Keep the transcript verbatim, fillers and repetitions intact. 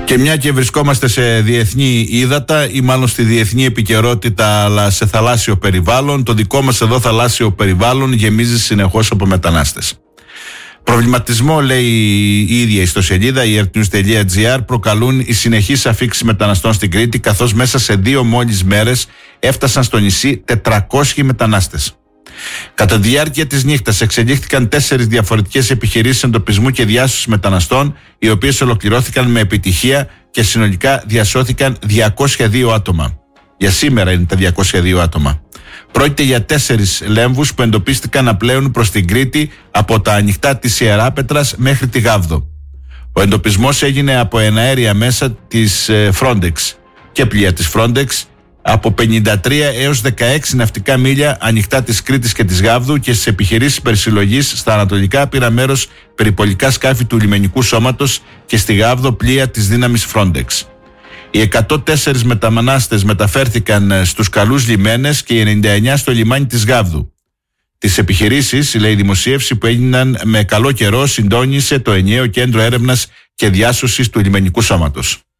Και μια και βρισκόμαστε σε διεθνή ύδατα ή μάλλον στη διεθνή επικαιρότητα, αλλά σε θαλάσσιο περιβάλλον, το δικό μας εδώ θαλάσσιο περιβάλλον γεμίζει συνεχώς από μετανάστες. Προβληματισμό, λέει η ίδια ιστοσελίδα, η ερτ νιους τελεία τζι άρ, προκαλούν οι συνεχείς αφίξεις μεταναστών στην Κρήτη, καθώς μέσα σε δύο μόλις μέρες έφτασαν στο νησί τετρακόσιοι μετανάστες. Κατά τη διάρκεια της νύχτας εξελίχθηκαν τέσσερις διαφορετικές επιχειρήσεις εντοπισμού και διάσωσης μεταναστών, οι οποίες ολοκληρώθηκαν με επιτυχία και συνολικά διασώθηκαν διακόσια δύο άτομα. Για σήμερα είναι τα διακόσια δύο άτομα. Πρόκειται για τέσσερις λέμβους που εντοπίστηκαν να πλέουν προς την Κρήτη από τα ανοιχτά της Ιεράπετρας μέχρι τη Γάβδο. Ο εντοπισμός έγινε από εναέρια μέσα της Frontex και πλοία της Frontex από πενήντα τρία έως δεκαέξι ναυτικά μίλια ανοιχτά της Κρήτης και της Γάβδου, και στις επιχειρήσεις περισυλλογής στα ανατολικά πήρα μέρος περιπολικά σκάφη του λιμενικού σώματος και στη Γάβδο πλοία της δύναμης Frontex. Οι εκατό τέσσερις μετανάστες μεταφέρθηκαν στους καλούς λιμένες και οι ενενήντα εννέα στο λιμάνι της Γάβδου. Τις επιχειρήσεις, λέει η δημοσίευση, που έγιναν με καλό καιρό, συντόνισε το ενιαίο κέντρο έρευνας και διάσωσης του λιμενικού σώματος.